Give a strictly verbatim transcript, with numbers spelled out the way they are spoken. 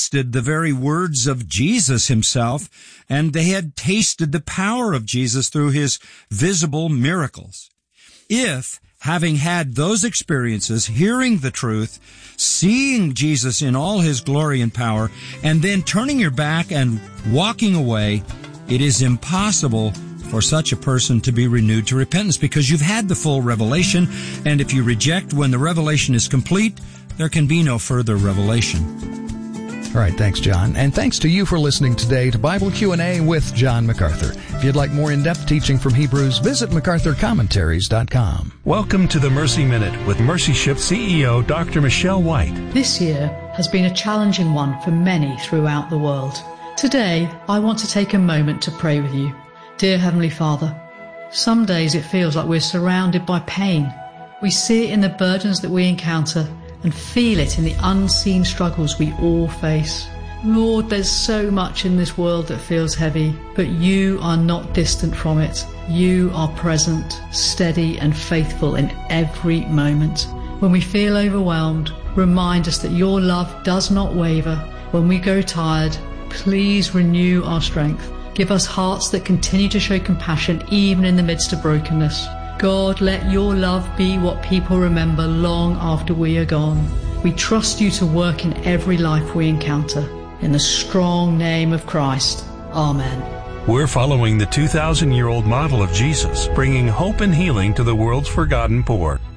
tasted the very words of Jesus himself, and they had tasted the power of Jesus through his visible miracles. If, having had those experiences, hearing the truth, seeing Jesus in all his glory and power, and then turning your back and walking away, it is impossible for such a person to be renewed to repentance, because you've had the full revelation, and if you reject when the revelation is complete, there can be no further revelation. All right, thanks, John. And thanks to you for listening today to Bible Q and A with John MacArthur. If you'd like more in-depth teaching from Hebrews, visit macarthur commentaries dot com. Welcome to the Mercy Minute with Mercy Shift C E O Doctor Michelle White. This year has been a challenging one for many throughout the world. Today, I want to take a moment to pray with you. Dear Heavenly Father, some days it feels like we're surrounded by pain. We see it in the burdens that we encounter and feel it in the unseen struggles we all face. Lord, there's so much in this world that feels heavy, but you are not distant from it. You are present, steady and faithful in every moment. When we feel overwhelmed, remind us that your love does not waver. When we grow tired, please renew our strength. Give us hearts that continue to show compassion even in the midst of brokenness. God, let your love be what people remember long after we are gone. We trust you to work in every life we encounter. In the strong name of Christ. Amen. We're following the two thousand year old model of Jesus, bringing hope and healing to the world's forgotten poor.